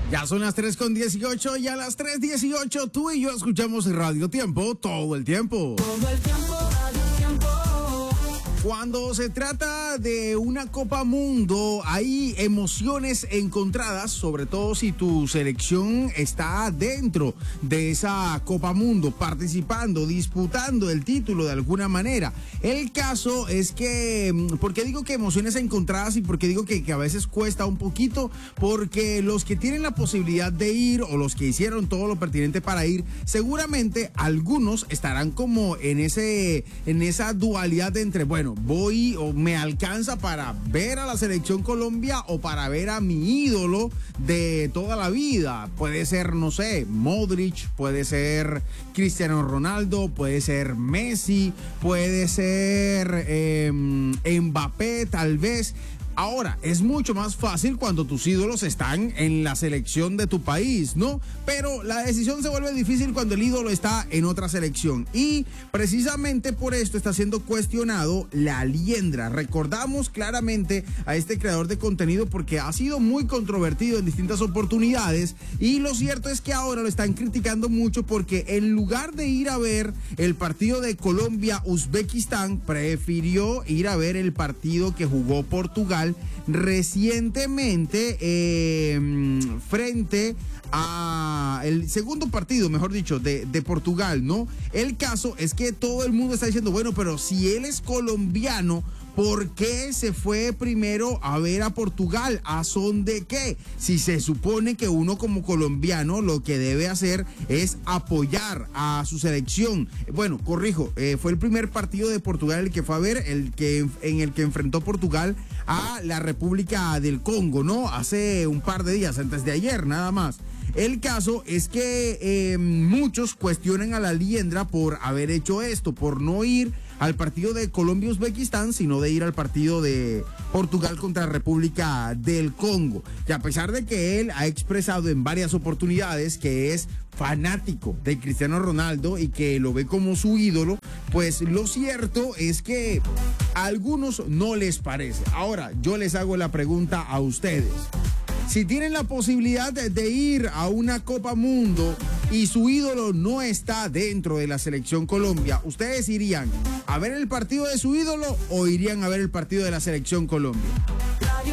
Ya son las 3:18 y a las 3:18 tú y yo escuchamos Radio Tiempo todo el tiempo. Todo el tiempo, Radio Tiempo. Cuando se trata de una Copa Mundo, hay emociones encontradas, sobre todo si tu selección está dentro de esa Copa Mundo, participando, disputando el título de alguna manera. El caso es que, ¿por qué digo que emociones encontradas y por qué digo que a veces cuesta un poquito? Porque los que tienen la posibilidad de ir o los que hicieron todo lo pertinente para ir, seguramente algunos estarán como en esa dualidad de entre, bueno, voy o me alcanza para ver a la selección Colombia o para ver a mi ídolo de toda la vida. Puede ser, no sé, Modric, puede ser Cristiano Ronaldo, puede ser Messi, puede ser Mbappé tal vez. Ahora, es mucho más fácil cuando tus ídolos están en la selección de tu país, ¿no? Pero la decisión se vuelve difícil cuando el ídolo está en otra selección. Y precisamente por esto está siendo cuestionado la Liendra. Recordamos claramente a este creador de contenido porque ha sido muy controvertido en distintas oportunidades. Y lo cierto es que ahora lo están criticando mucho porque en lugar de ir a ver el partido de Colombia-Uzbekistán, prefirió ir a ver el partido que jugó Portugal recientemente frente a el segundo partido, mejor dicho, de Portugal, ¿no? El caso es que todo el mundo está diciendo, bueno, pero si él es colombiano, ¿por qué se fue primero a ver a Portugal? ¿A son de qué? Si se supone que uno como colombiano lo que debe hacer es apoyar a su selección. Bueno, corrijo, fue el primer partido de Portugal el que fue a ver, en el que enfrentó Portugal a la República del Congo, ¿no? Hace un par de días, antes de ayer, nada más. El caso es que muchos cuestionan a la Liendra por haber hecho esto, por no ir al partido de Colombia-Uzbekistán, sino de ir al partido de Portugal contra la República del Congo. Y a pesar de que él ha expresado en varias oportunidades que es fanático de Cristiano Ronaldo y que lo ve como su ídolo, pues lo cierto es que a algunos no les parece. Ahora, yo les hago la pregunta a ustedes. Si tienen la posibilidad de ir a una Copa Mundo y su ídolo no está dentro de la selección Colombia, ¿ustedes irían a ver el partido de su ídolo o irían a ver el partido de la selección Colombia?